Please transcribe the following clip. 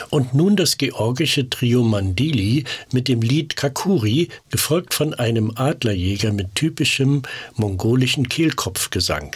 Und nun das georgische Trio Mandili mit dem Lied Kakuri, gefolgt von einem Adlerjäger mit typischem mongolischen Kehlkopfgesang.